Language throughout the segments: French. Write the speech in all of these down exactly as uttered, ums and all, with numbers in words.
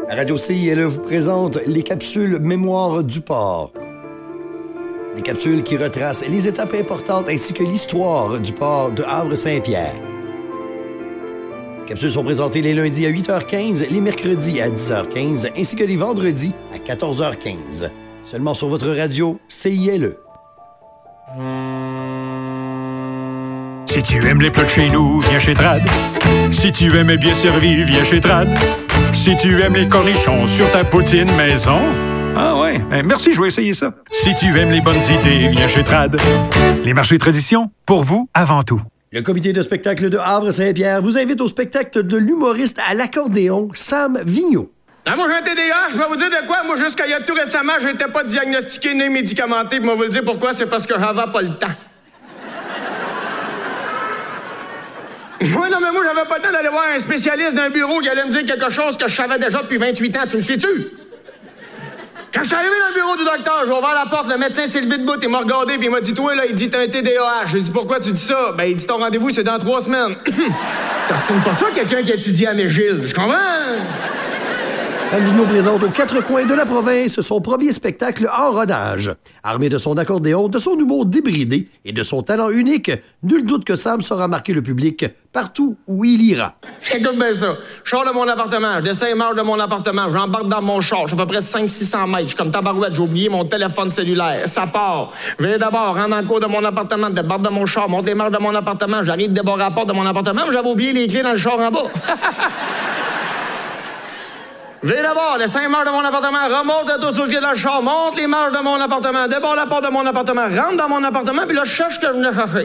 La radio C I L E vous présente les capsules Mémoire du port. Des capsules qui retracent les étapes importantes ainsi que l'histoire du port de Havre-Saint-Pierre. Les capsules sont présentées les lundis à huit heures quinze, les mercredis à dix heures quinze ainsi que les vendredis à quatorze heures quinze. Seulement sur votre radio C I L E. Si tu aimes les plats de chez nous, viens chez Trad. Si tu aimes bien servi, viens chez Trad. Si tu aimes les cornichons sur ta poutine maison... Ah ouais, ben merci, je vais essayer ça. Si tu aimes les bonnes idées, viens chez Trad. Les marchés tradition, pour vous, avant tout. Le comité de spectacle de Havre-Saint-Pierre vous invite au spectacle de l'humoriste à l'accordéon Sam Vigneault. Ah, moi, j'ai un T D A H, je vais vous dire de quoi. Moi, jusqu'à il y a tout récemment, j'étais pas diagnostiqué ni médicamenté. Puis moi, vous le dire pourquoi, c'est parce que j'avais pas le temps. Oui, non, mais moi, j'avais pas le temps d'aller voir un spécialiste d'un bureau qui allait me dire quelque chose que je savais déjà depuis vingt-huit ans. Tu me suis-tu? Quand je suis arrivé dans le bureau du docteur, j'ai ouvert la porte, le médecin s'est levé debout, il m'a regardé, puis il m'a dit, toi, là, il dit, t'as un T D A H. J'ai dit, pourquoi tu dis ça? Ben, il dit, ton rendez-vous, c'est dans trois semaines. T'estimes pas ça, quelqu'un qui étudie à McGill? Tu comprends? Sam Vigneault présente aux quatre coins de la province son premier spectacle en rodage. Armé de son accordéon, de son humour débridé et de son talent unique, nul doute que Sam saura marquer le public partout où il ira. Écoute bien ça. Je sors de mon appartement, je descends les marches de mon appartement, j'embarque dans mon char, je suis à peu près cinq cents à six cents mètres, je suis comme tabarouette, j'ai oublié mon téléphone cellulaire. Ça part. Je vais d'abord, rentre dans le cours de mon appartement, débarque de mon char, monte les marches de mon appartement, j'arrive de débarrer la porte de mon appartement, mais j'avais oublié les clés dans le char en bas. Je vais d'abord, descends les marches de mon appartement, remonte le dos sur le pied dans le char, monte les marches de mon appartement, débarre la porte de mon appartement, rentre dans mon appartement, puis là, je cherche ce que je venais chercher.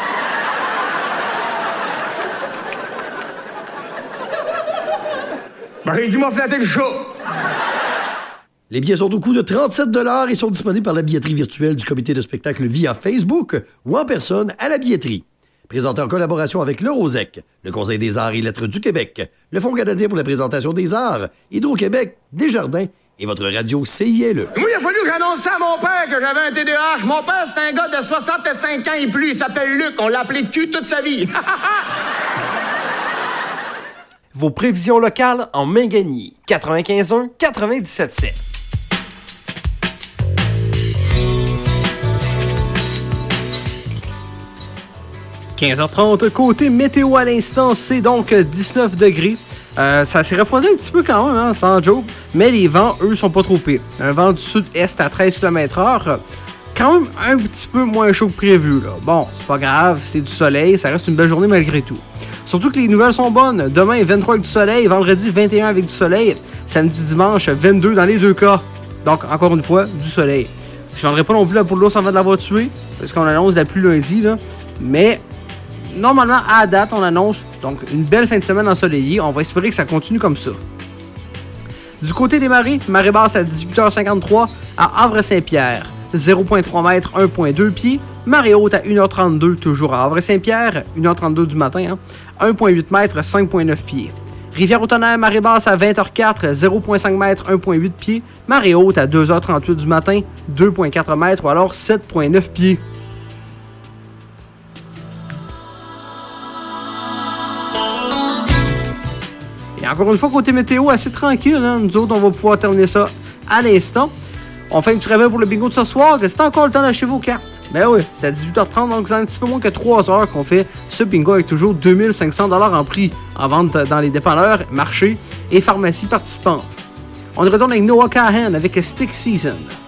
Ben, j'ai dit, m'a flatté le chat. Les billets sont au coût de trente-sept dollars et sont disponibles par la billetterie virtuelle du comité de spectacle via Facebook ou en personne à la billetterie. Présenté en collaboration avec le Rosec, le Conseil des arts et lettres du Québec, le Fonds canadien pour la présentation des arts, Hydro-Québec, Desjardins et votre radio C I L E. Moi, il a fallu que j'annonce ça à mon père que j'avais un T D A H. Mon père, c'est un gars de soixante-cinq ans et plus. Il s'appelle Luc. On l'a appelé Q toute sa vie. Vos prévisions locales en Mingagny. quatre-vingt-quinze un quatre-vingt-dix-sept sept. quinze heures trente, côté météo à l'instant, c'est donc dix-neuf degrés. Euh, ça s'est refroidi un petit peu quand même, hein, sans joke, mais les vents, eux, sont pas trop pires. Un vent du sud-est à treize kilomètres heure, quand même un petit peu moins chaud que prévu, là. Bon, c'est pas grave, c'est du soleil, ça reste une belle journée malgré tout. Surtout que les nouvelles sont bonnes. Demain, vingt-trois avec du soleil, vendredi, vingt et un avec du soleil, samedi, dimanche, vingt-deux dans les deux cas. Donc, encore une fois, du soleil. Je ne vendrai pas non plus la poule d'ours avant de l'avoir tué, parce qu'on annonce la pluie lundi, là, mais... Normalement, à la date, on annonce donc une belle fin de semaine ensoleillée. On va espérer que ça continue comme ça. Du côté des marées, marée basse à dix-huit heures cinquante-trois à Havre-Saint-Pierre, zéro virgule trois mètres, un virgule deux pieds. Marée haute à une heure trente-deux, toujours à Havre-Saint-Pierre, une heure trente-deux du matin, hein, un virgule huit mètres, cinq virgule neuf pieds. Rivière-au-Tonnerre, marée basse à vingt heures quatre, zéro virgule cinq mètres, un virgule huit pieds. Marée haute à deux heures trente-huit du matin, deux virgule quatre mètres ou alors sept virgule neuf pieds. Et encore une fois, côté météo, assez tranquille, hein? Nous autres, on va pouvoir terminer ça à l'instant. On fait un petit réveil pour le bingo de ce soir, que c'est encore le temps d'acheter vos cartes. Ben oui, c'est à dix-huit heures trente, donc c'est un petit peu moins que trois heures qu'on fait ce bingo avec toujours deux mille cinq cents dollars en prix en vente dans les dépanneurs, marchés et pharmacies participantes. On retourne avec Noah Cahan avec Stick Season.